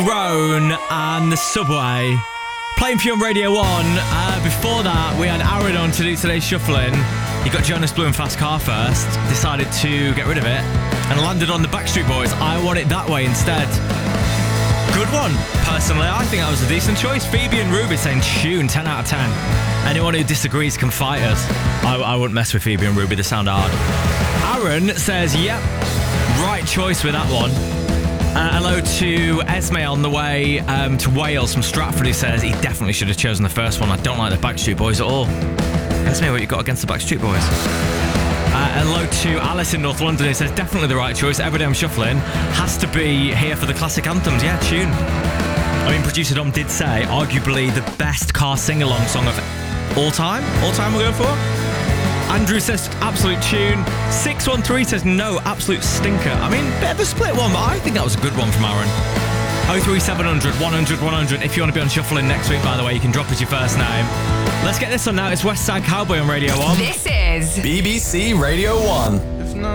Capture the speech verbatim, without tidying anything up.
Roan and the Subway. Playing for you on Radio one. Uh, before that, we had Aaron on to do today's shuffling. He got Jonas Blue and Fast Car first, decided to get rid of it, and landed on the Backstreet Boys. I Want It That Way instead. Good one. Personally, I think that was a decent choice. Phoebe and Ruby saying tune, ten out of ten. Anyone who disagrees can fight us. I, I wouldn't mess with Phoebe and Ruby, they sound hard. Aaron says, yep, right choice with that one. Uh, hello to Esme on the way um, to Wales from Stratford, who says he definitely should have chosen the first one. I don't like the Backstreet Boys at all. Esme, what you got against the Backstreet Boys? Uh, hello to Alice in North London, who says definitely the right choice. Every day I'm shuffling has to be here for the classic anthems. Yeah, tune. I mean, producer Dom did say arguably the best car sing-along song of all time. All time we're going for? Andrew says absolute tune. six one three says no, absolute stinker. I mean, bit of a split one, but I think that was a good one from Aaron. oh three seven hundred, one hundred, one hundred. If you want to be on shuffling next week, by the way, you can drop us your first name. Let's get this on now. It's West Side Cowboy on Radio one. This is B B C Radio one.